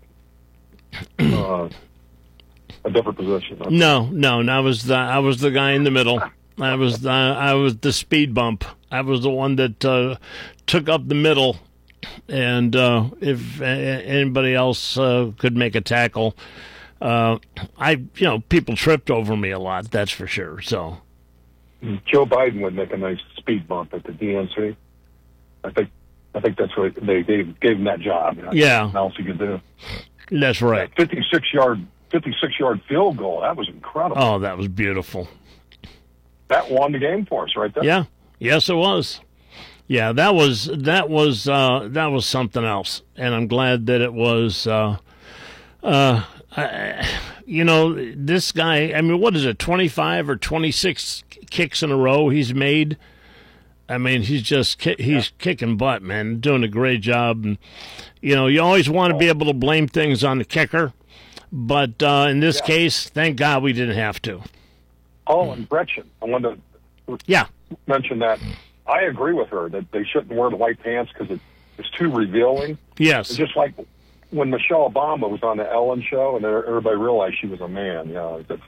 uh, a different position. No, no, no, I was the I was the guy in the middle. I was the, I was the speed bump. I was the one that uh, took up the middle, and uh, if uh, anybody else uh, could make a tackle, uh, I you know people tripped over me a lot. That's for sure. So Joe Biden would make a nice speed bump at the D N C. I think I think that's what they gave gave him that job. Yeah. What else he could do? that's right. fifty-six yard fifty-six yard field goal. That was incredible. Oh, that was beautiful. That won the game for us right there. Yeah. Yes, it was. Yeah, that was that was uh, that was something else, and I'm glad that it was. Uh, uh, I, you know, this guy. I mean, what is it? twenty-five or twenty-six kicks in a row he's made. I mean, he's just ki- he's yeah. kicking butt, man, doing a great job. And you know, you always want to be able to blame things on the kicker, but uh, in this yeah. case, thank God we didn't have to. Oh, and Gretchen, I wanted to yeah. mention that. I agree with her that they shouldn't wear the white pants because it, it's too revealing. Yes. It's just like when Michelle Obama was on the Ellen show and everybody realized she was a man. You know, that,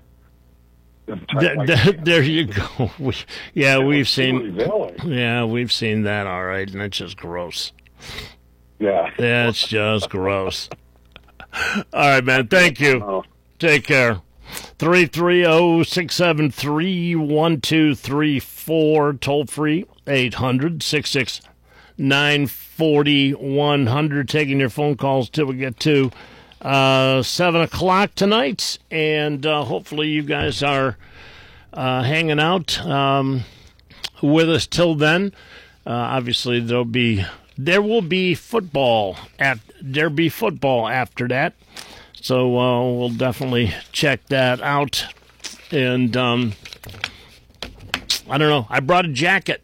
that, that, there you go. We, yeah, it we've seen. Revealing. Yeah, we've seen that. All right, and it's just gross. Yeah. Yeah, it's just gross. All right, man. Thank you. Oh. Take care. three three zero, six seven three, one two three four, toll free, eight hundred, six six nine, four one zero zero. Taking your phone calls till we get to uh, seven o'clock tonight, and uh, hopefully you guys are uh, hanging out um, with us till then. Uh, obviously, there'll be there will be football at there be football after that. So uh, we'll definitely check that out. And um, I don't know. I brought a jacket.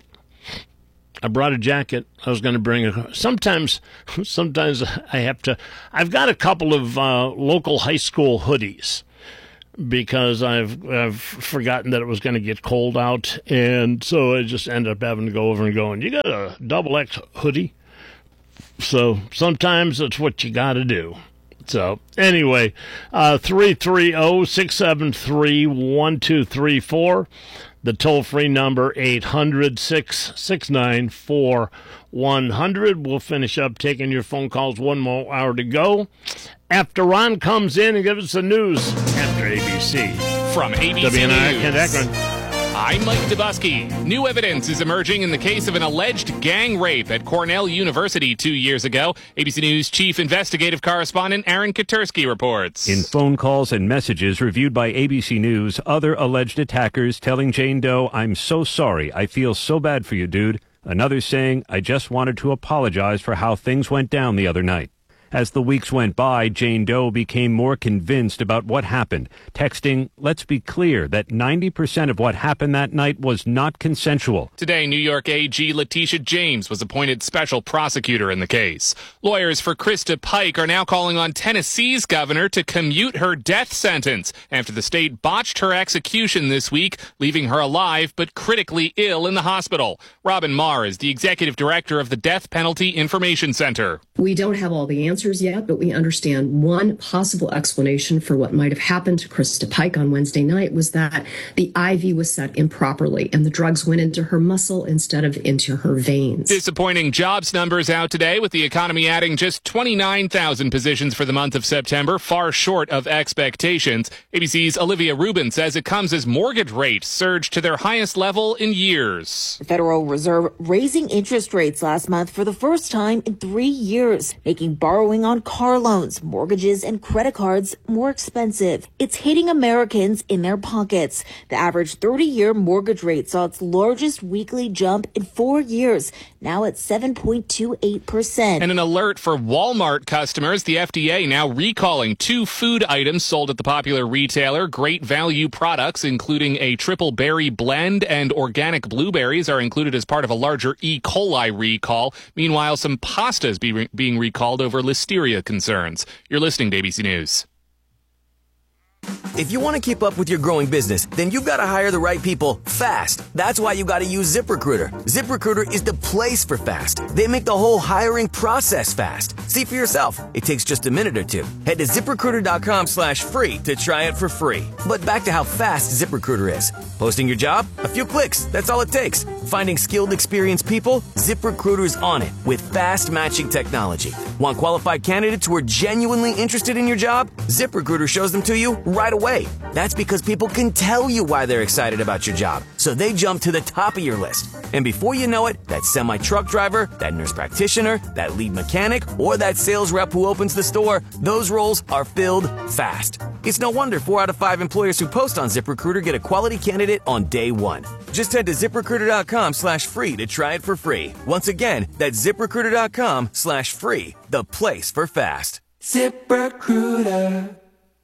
I brought a jacket. I was going to bring a. Sometimes, sometimes I have to. I've got a couple of uh, local high school hoodies because I've I've forgotten that it was going to get cold out, and so I just ended up having to go over and going, you got a double X hoodie? So sometimes that's what you got to do. So anyway, uh, three three zero, six seven three, one two three four. The toll-free number, eight hundred, six six nine, four one zero zero. We'll finish up taking your phone calls. One more hour to go. After Ron comes in and gives us the news after A B C. From A B C W N I R, News. Kent Akron. I'm Mike Dubusky. New evidence is emerging in the case of an alleged gang rape at Cornell University two years ago. A B C News chief investigative correspondent Aaron Katersky reports. In phone calls and messages reviewed by A B C News, other alleged attackers telling Jane Doe, "I'm so sorry. I feel so bad for you, dude." Another saying, "I just wanted to apologize for how things went down the other night." As the weeks went by, Jane Doe became more convinced about what happened, texting, "Let's be clear that ninety percent of what happened that night was not consensual." Today, New York A G Letitia James was appointed special prosecutor in the case. Lawyers for Krista Pike are now calling on Tennessee's governor to commute her death sentence after the state botched her execution this week, leaving her alive but critically ill in the hospital. Robin Marr is the executive director of the Death Penalty Information Center. We don't have all the answers yet, but we understand one possible explanation for what might have happened to Krista Pike on Wednesday night was that the I V was set improperly and the drugs went into her muscle instead of into her veins. Disappointing jobs numbers out today, with the economy adding just twenty-nine thousand positions for the month of September, far short of expectations. A B C's Olivia Rubin says it comes as mortgage rates surge to their highest level in years. The Federal Reserve raising interest rates last month for the first time in three years, making borrowing on car loans, mortgages, and credit cards more expensive. It's hitting Americans in their pockets. The average thirty-year mortgage rate saw its largest weekly jump in four years, now at seven point two eight percent. And an alert for Walmart customers. The F D A now recalling two food items sold at the popular retailer. Great Value products, including a triple berry blend and organic blueberries, are included as part of a larger E. coli recall. Meanwhile, some pasta is be re- being recalled over listeria concerns. You're listening to A B C News. If you want to keep up with your growing business, then you've got to hire the right people fast. That's why you got to use ZipRecruiter. ZipRecruiter is the place for fast. They make the whole hiring process fast. See for yourself. It takes just a minute or two. Head to ZipRecruiter.com slash free to try it for free. But back to how fast ZipRecruiter is. Posting your job? A few clicks. That's all it takes. Finding skilled, experienced people? ZipRecruiter's on it with fast matching technology. Want qualified candidates who are genuinely interested in your job? ZipRecruiter shows them to you right away. That's because people can tell you why they're excited about your job, so they jump to the top of your list. And before you know it, that semi-truck driver, that nurse practitioner, that lead mechanic, or that sales rep who opens the store, those roles are filled fast. It's no wonder four out of five employers who post on ZipRecruiter get a quality candidate on day one. Just head to ZipRecruiter.com slash free to try it for free. Once again, that's ZipRecruiter.com slash free, the place for fast. ZipRecruiter.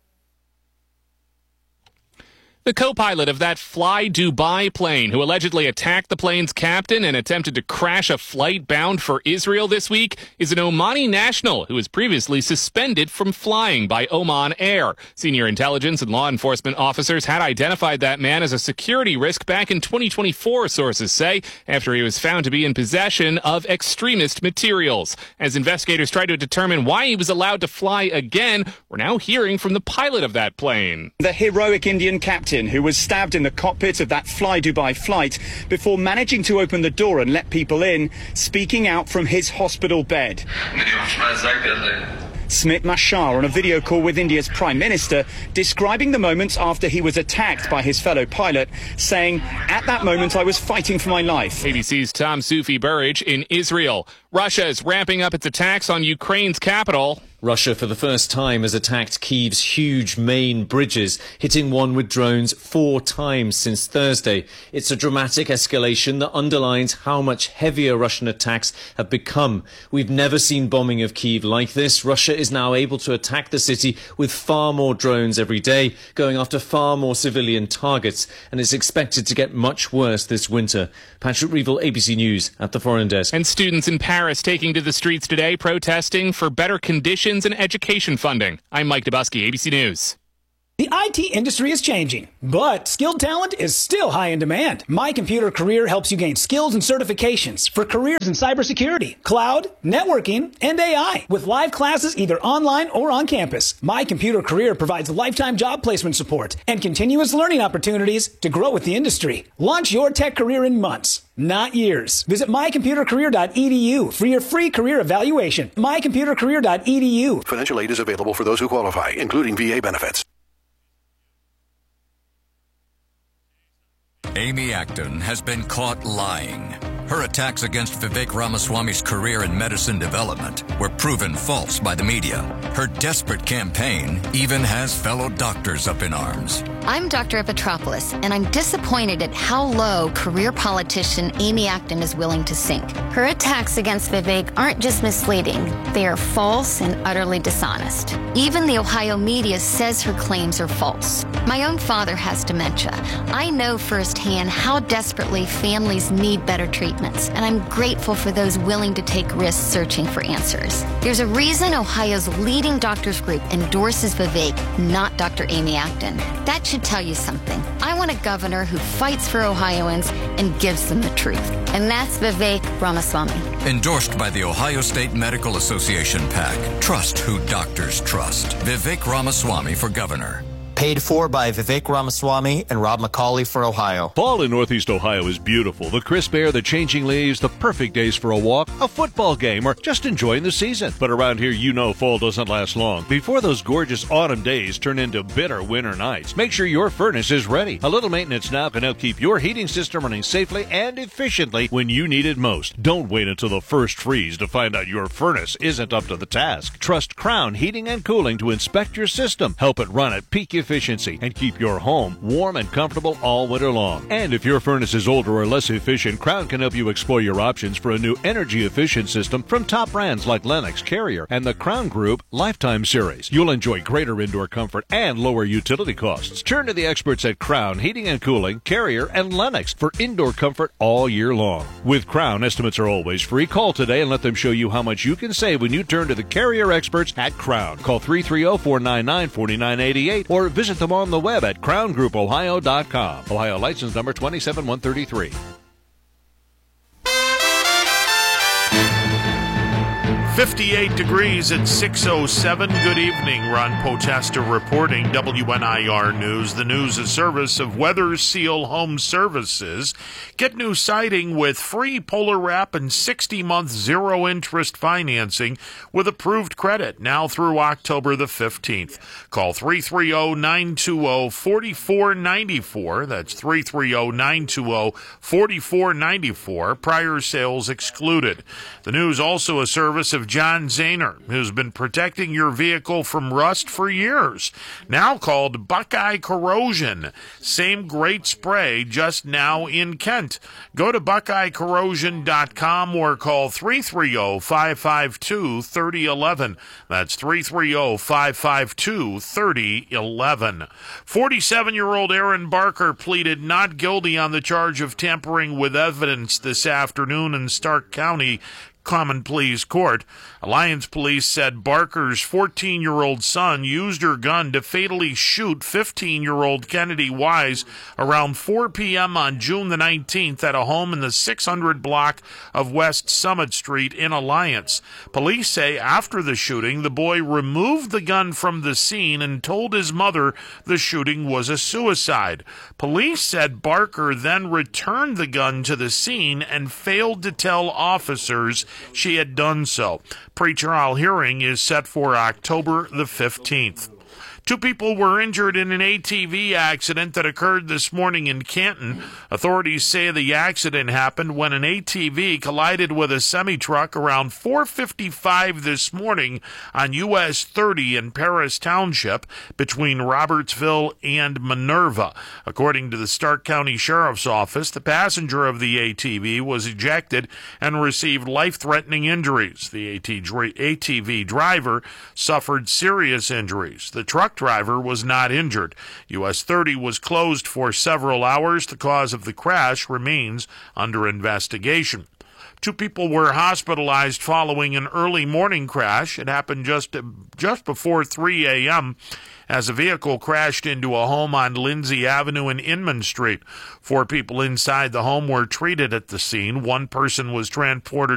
The co-pilot of that Fly Dubai plane who allegedly attacked the plane's captain and attempted to crash a flight bound for Israel this week is an Omani national who was previously suspended from flying by Oman Air. Senior intelligence and law enforcement officers had identified that man as a security risk back in twenty twenty-four, sources say, after he was found to be in possession of extremist materials. As investigators try to determine why he was allowed to fly again, we're now hearing from the pilot of that plane. The heroic Indian captain who was stabbed in the cockpit of that Fly Dubai flight before managing to open the door and let people in, speaking out from his hospital bed. Smit Mashar on a video call with India's Prime Minister, describing the moments after he was attacked by his fellow pilot, saying, "At that moment I was fighting for my life." A B C's Tom Sufi Burridge in Israel. Russia is ramping up its attacks on Ukraine's capital. Russia, for the first time, has attacked Kyiv's huge main bridges, hitting one with drones four times since Thursday. It's a dramatic escalation that underlines how much heavier Russian attacks have become. We've never seen bombing of Kyiv like this. Russia is now able to attack the city with far more drones every day, going after far more civilian targets, and is expected to get much worse this winter. Patrick Reevell, A B C News, at the Foreign Desk. And students in Paris taking to the streets today protesting for better conditions and education funding. I'm Mike Dubusky, A B C News. The I T industry is changing, but skilled talent is still high in demand. My Computer Career helps you gain skills and certifications for careers in cybersecurity, cloud, networking, and A I, with live classes either online or on campus. My Computer Career provides lifetime job placement support and continuous learning opportunities to grow with the industry. Launch your tech career in months, not years. Visit my computer career dot e d u for your free career evaluation. my computer career dot e d u. Financial aid is available for those who qualify, including V A benefits. Amy Acton has been caught lying. Her attacks against Vivek Ramaswamy's career in medicine development were proven false by the media. Her desperate campaign even has fellow doctors up in arms. I'm Doctor Epitropoulos, and I'm disappointed at how low career politician Amy Acton is willing to sink. Her attacks against Vivek aren't just misleading, they are false and utterly dishonest. Even the Ohio media says her claims are false. My own father has dementia. I know firsthand how desperately families need better treatments, and I'm grateful for those willing to take risks searching for answers. There's a reason Ohio's leading doctors group endorses Vivek, not Doctor Amy Acton. That should tell you something. I want a governor who fights for Ohioans and gives them the truth. And that's Vivek Ramaswamy. Endorsed by the Ohio State Medical Association PAC. Trust who doctors trust. Vivek Ramaswamy for governor. Paid for by Vivek Ramaswamy and Rob McCauley for Ohio. Fall in Northeast Ohio is beautiful. The crisp air, the changing leaves, the perfect days for a walk, a football game, or just enjoying the season. But around here, you know fall doesn't last long. Before those gorgeous autumn days turn into bitter winter nights, make sure your furnace is ready. A little maintenance now can help keep your heating system running safely and efficiently when you need it most. Don't wait until the first freeze to find out your furnace isn't up to the task. Trust Crown Heating and Cooling to inspect your system, help it run at peak efficiency, and keep your home warm and comfortable all winter long. And if your furnace is older or less efficient, Crown can help you explore your options for a new energy-efficient system from top brands like Lennox, Carrier, and the Crown Group Lifetime Series. You'll enjoy greater indoor comfort and lower utility costs. Turn to the experts at Crown Heating and Cooling, Carrier, and Lennox for indoor comfort all year long. With Crown, estimates are always free. Call today and let them show you how much you can save when you turn to the Carrier experts at Crown. Call three three zero, four nine nine, four nine eight eight or visit them on the web at crown group ohio dot com. Ohio license number two seven one three three. fifty-eight degrees at six oh seven. Good evening. Ron Potesta reporting, W N I R News. The news is service of Weather Seal Home Services. Get new siding with free Polar Wrap and sixty-month zero-interest financing with approved credit now through October the fifteenth. Call three three zero, nine two zero, four four nine four. That's three three zero, nine two zero, four four nine four. Prior sales excluded. The news also a service of John Zahner, who's been protecting your vehicle from rust for years. Now called Buckeye Corrosion. Same great spray, just now in Kent. Go to buckeye corrosion dot com or call three three zero, five five two, three zero one one. That's three three zero, five five two, three zero one one. forty-seven-year-old Aaron Barker pleaded not guilty on the charge of tampering with evidence this afternoon in Stark County Common Pleas Court. Alliance Police said Barker's fourteen-year-old son used her gun to fatally shoot fifteen-year-old Kennedy Wise around four p.m. on June the nineteenth at a home in the six hundred block of West Summit Street in Alliance. Police say after the shooting, the boy removed the gun from the scene and told his mother the shooting was a suicide. Police said Barker then returned the gun to the scene and failed to tell officers she had done so. Pre-trial hearing is set for October the fifteenth. Two people were injured in an A T V accident that occurred this morning in Canton. Authorities say the accident happened when an A T V collided with a semi-truck around four fifty-five this morning on U S thirty in Paris Township between Robertsville and Minerva. According to the Stark County Sheriff's Office, the passenger of the A T V was ejected and received life-threatening injuries. The A T V driver suffered serious injuries. The truck driver was not injured. U S thirty was closed for several hours. The cause of the crash remains under investigation. Two people were hospitalized following an early morning crash. It happened just, just before three a.m. as a vehicle crashed into a home on Lindsay Avenue and Inman Street. Four people inside the home were treated at the scene. One person was transported